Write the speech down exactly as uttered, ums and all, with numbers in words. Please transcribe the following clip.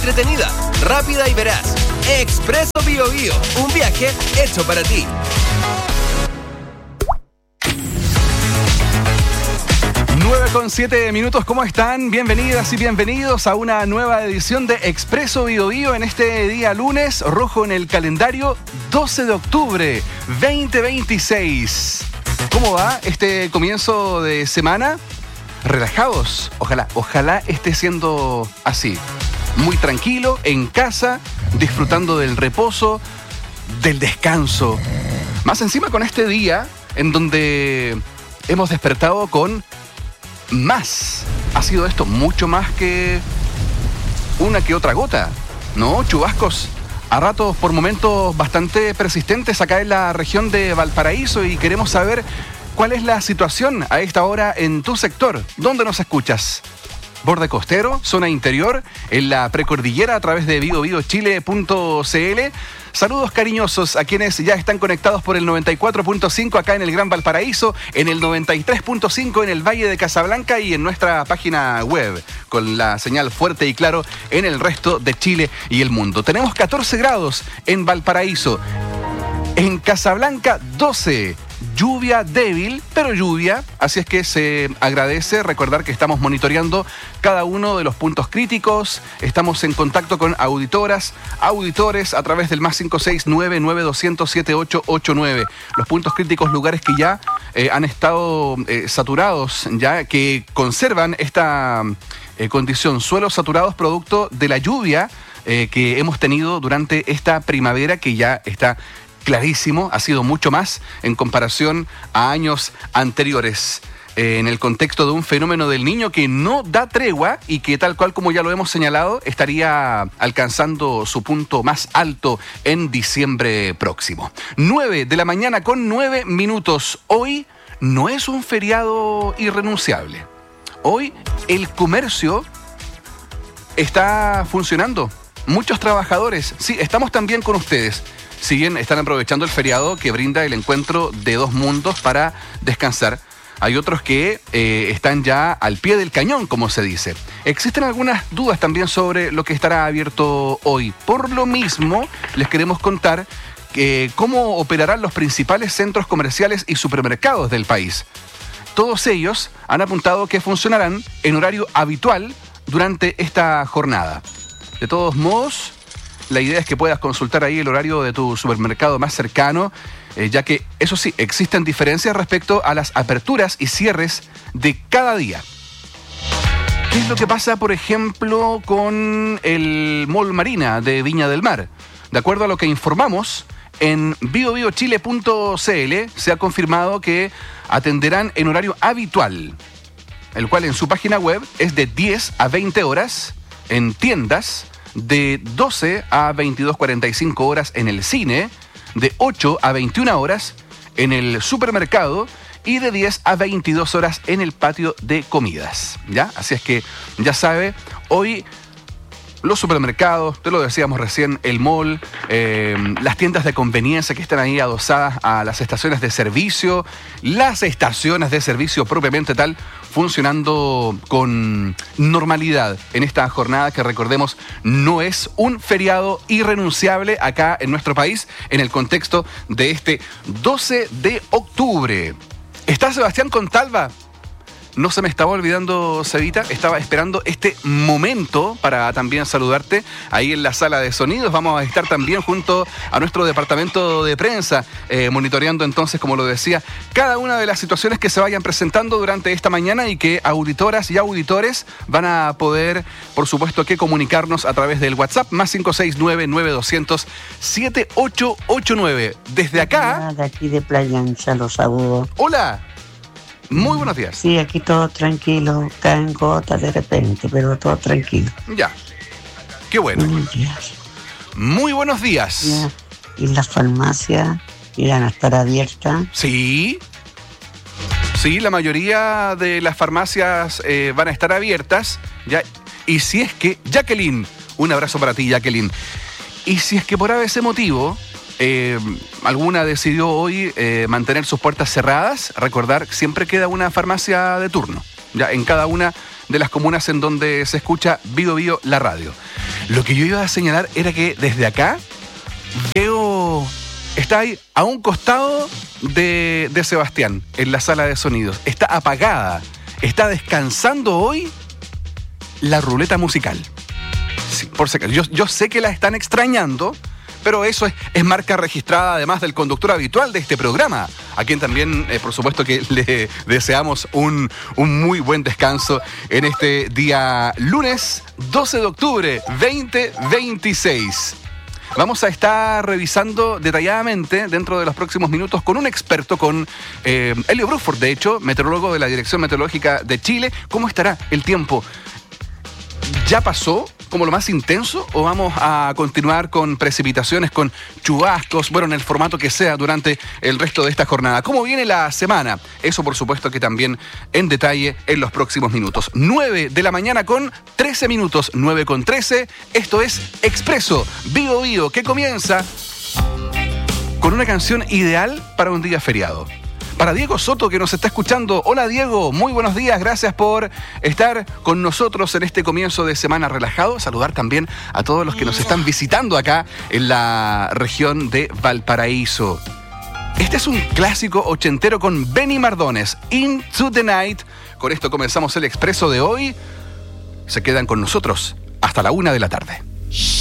entretenida, rápida y veraz. Expreso Bio Bio, un viaje hecho para ti. nueve con siete minutos, ¿cómo están? Bienvenidas y bienvenidos a una nueva edición de Expreso Bio Bio en este día lunes, rojo en el calendario, doce de octubre, veinte veintiséis. ¿Cómo va este comienzo de semana? Relajados, ojalá, ojalá esté siendo así. Muy tranquilo, en casa, disfrutando del reposo, del descanso. Más encima con este día en donde hemos despertado con más. Ha sido esto mucho más que una que otra gota, ¿no? Chubascos a ratos, por momentos bastante persistentes acá en la región de Valparaíso, y queremos saber cuál es la situación a esta hora en tu sector. ¿Dónde nos escuchas? Borde costero, zona interior, en la precordillera a través de bio bio chile punto c l. Saludos cariñosos a quienes ya están conectados por el noventa y cuatro punto cinco acá en el Gran Valparaíso, en el noventa y tres punto cinco en el Valle de Casablanca y en nuestra página web, con la señal fuerte y claro en el resto de Chile y el mundo. Tenemos catorce grados en Valparaíso, en Casablanca doce. Lluvia débil, pero lluvia, así es que se agradece. Recordar que estamos monitoreando cada uno de los puntos críticos, estamos en contacto con auditoras, auditores a través del más cinco seis nueve nueve dos cero cero siete ocho ocho nueve. Los puntos críticos, lugares que ya eh, han estado eh, saturados, ya que conservan esta eh, condición, suelos saturados producto de la lluvia eh, que hemos tenido durante esta primavera, que ya está clarísimo, ha sido mucho más en comparación a años anteriores, eh, en el contexto de un fenómeno del Niño que no da tregua y que, tal cual como ya lo hemos señalado, estaría alcanzando su punto más alto en diciembre próximo. nueve de la mañana con nueve minutos. Hoy no es un feriado irrenunciable. Hoy el comercio está funcionando. Muchos trabajadores, sí, estamos también con ustedes. Si bien están aprovechando el feriado que brinda el encuentro de dos mundos para descansar, hay otros que eh, están ya al pie del cañón, como se dice. Existen algunas dudas también sobre lo que estará abierto hoy. Por lo mismo, les queremos contar eh, cómo operarán los principales centros comerciales y supermercados del país. Todos ellos han apuntado que funcionarán en horario habitual durante esta jornada. De todos modos, la idea es que puedas consultar ahí el horario de tu supermercado más cercano, eh, ya que, eso sí, existen diferencias respecto a las aperturas y cierres de cada día. ¿Qué es lo que pasa, por ejemplo, con el Mall Marina de Viña del Mar? De acuerdo a lo que informamos, en bio bio chile punto c l se ha confirmado que atenderán en horario habitual, el cual en su página web es de diez a veinte horas, en tiendas de doce a veintidós cuarenta y cinco horas en el cine, de ocho a veintiuna horas en el supermercado y de diez a veintidós horas en el patio de comidas, ¿ya? Así es que ya sabe, hoy los supermercados, te lo decíamos recién, el mall, eh, las tiendas de conveniencia que están ahí adosadas a las estaciones de servicio, las estaciones de servicio propiamente tal, funcionando con normalidad en esta jornada que, recordemos, no es un feriado irrenunciable acá en nuestro país en el contexto de este doce de octubre. ¿Está Sebastián Contalva? No se me estaba olvidando, Cevita, estaba esperando este momento para también saludarte ahí en la sala de sonidos. Vamos a estar también junto a nuestro departamento de prensa, eh, monitoreando entonces, como lo decía, cada una de las situaciones que se vayan presentando durante esta mañana y que auditoras y auditores van a poder, por supuesto, que comunicarnos a través del WhatsApp, más cinco seis nueve nueve dos cero cero siete ocho ocho nueve. Desde acá... De aquí de Playa Ancha, los saludo. Hola. Muy buenos días. Sí, aquí todo tranquilo, caen gotas de repente, pero todo tranquilo. Ya, qué bueno. Buenos días. Muy buenos días. Ya. ¿Y las farmacias irán a estar abiertas? Sí, sí, la mayoría de las farmacias eh, van a estar abiertas, ya. Y si es que, Jacqueline, un abrazo para ti, Jacqueline. Y si es que por ese motivo... Eh, alguna decidió hoy eh, mantener sus puertas cerradas, recordar, siempre queda una farmacia de turno, ya en cada una de las comunas en donde se escucha Bio Bio la radio. Lo que yo iba a señalar era que desde acá veo... Está ahí a un costado de, de Sebastián, en la sala de sonidos. Está apagada. Está descansando hoy la ruleta musical. Sí, por si acaso. Yo, yo sé que la están extrañando, pero eso es, es marca registrada además del conductor habitual de este programa, a quien también, eh, por supuesto, que le deseamos un, un muy buen descanso en este día lunes doce de octubre veinte veintiséis. Vamos a estar revisando detalladamente dentro de los próximos minutos con un experto, con eh, Elio Bruford, de hecho, meteorólogo de la Dirección Meteorológica de Chile. ¿Cómo estará el tiempo? ¿Ya pasó como lo más intenso o vamos a continuar con precipitaciones, con chubascos, bueno, en el formato que sea durante el resto de esta jornada? ¿Cómo viene la semana? Eso, por supuesto, que también en detalle en los próximos minutos. nueve de la mañana con trece minutos, nueve con trece. Esto es Expreso Bío Bío, que comienza con una canción ideal para un día feriado. Para Diego Soto, que nos está escuchando. Hola, Diego, muy buenos días, gracias por estar con nosotros en este comienzo de semana relajado. Saludar también a todos los que nos están visitando acá en la región de Valparaíso. Este es un clásico ochentero con Benny Mardones, Into the Night. Con esto comenzamos el Expreso de hoy. Se quedan con nosotros hasta la una de la tarde.